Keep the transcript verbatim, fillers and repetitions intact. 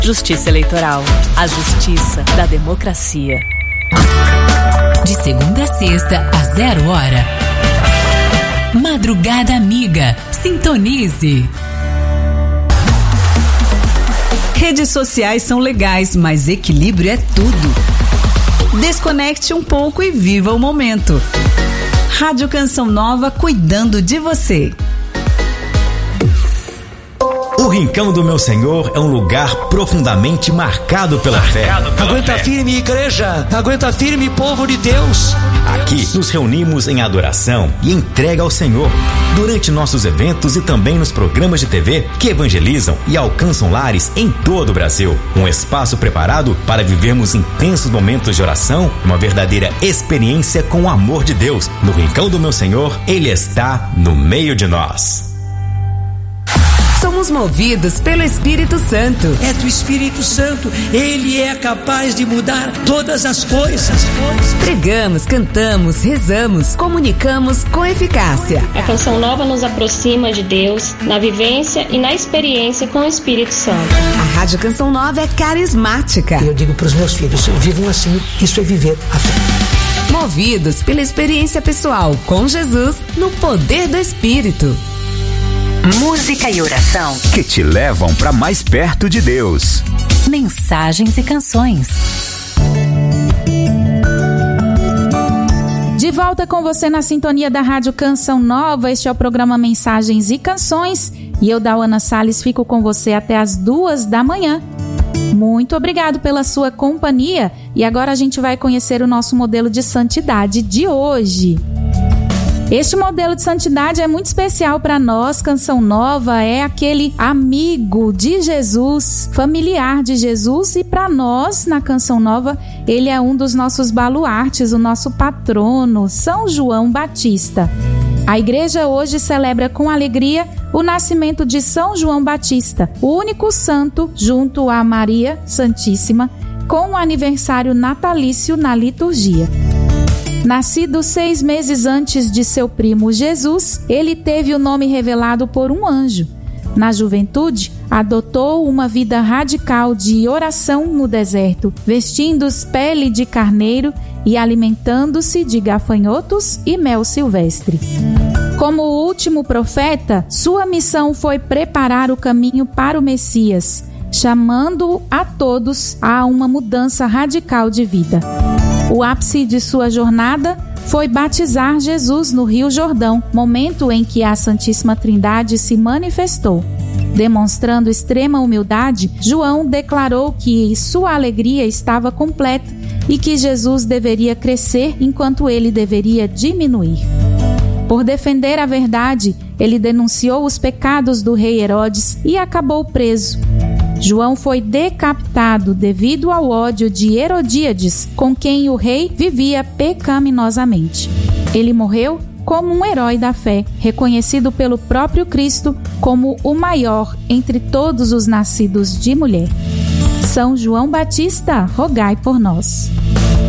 Justiça Eleitoral, a justiça da democracia. De segunda a sexta, às zero hora. Madrugada Amiga. Sintonize. Redes sociais são legais, mas equilíbrio é tudo. Desconecte um pouco e viva o momento. Rádio Canção Nova, cuidando de você. O Rincão do Meu Senhor é um lugar profundamente marcado pela fé. Aguenta firme, igreja. Aguenta firme, povo de Deus. Aqui nos reunimos em adoração e entrega ao Senhor. Durante nossos eventos e também nos programas de T V que evangelizam e alcançam lares em todo o Brasil. Um espaço preparado para vivermos intensos momentos de oração, uma verdadeira experiência com o amor de Deus. No Rincão do Meu Senhor, Ele está no meio de nós. Somos movidos pelo Espírito Santo. É do Espírito Santo. Ele é capaz de mudar todas as coisas. Pregamos, cantamos, rezamos, comunicamos com eficácia. A Canção Nova nos aproxima de Deus na vivência e na experiência com o Espírito Santo. A Rádio Canção Nova é carismática. Eu digo para os meus filhos, vivam assim, isso é viver a fé. Movidos pela experiência pessoal com Jesus no poder do Espírito. Música e oração que te levam para mais perto de Deus. Mensagens e canções. De volta com você na sintonia da Rádio Canção Nova. Este é o programa Mensagens e Canções. E eu, Dauana Salles, fico com você até as duas da manhã. Muito obrigado pela sua companhia. E agora a gente vai conhecer o nosso modelo de santidade de hoje. Este modelo de santidade é muito especial para nós. Canção Nova é aquele amigo de Jesus, familiar de Jesus, e para nós, na Canção Nova, ele é um dos nossos baluartes, o nosso patrono, São João Batista. A igreja hoje celebra com alegria o nascimento de São João Batista, o único santo, junto a Maria Santíssima, com o aniversário natalício na liturgia. Nascido seis meses antes de seu primo Jesus, ele teve o nome revelado por um anjo. Na juventude, adotou uma vida radical de oração no deserto, vestindo-se pele de carneiro e alimentando-se de gafanhotos e mel silvestre. Como o último profeta, sua missão foi preparar o caminho para o Messias, chamando a todos a uma mudança radical de vida. O ápice de sua jornada foi batizar Jesus no Rio Jordão, momento em que a Santíssima Trindade se manifestou. Demonstrando extrema humildade, João declarou que sua alegria estava completa e que Jesus deveria crescer enquanto ele deveria diminuir. Por defender a verdade, ele denunciou os pecados do rei Herodes e acabou preso. João foi decapitado devido ao ódio de Herodíades, com quem o rei vivia pecaminosamente. Ele morreu como um herói da fé, reconhecido pelo próprio Cristo como o maior entre todos os nascidos de mulher. São João Batista, rogai por nós.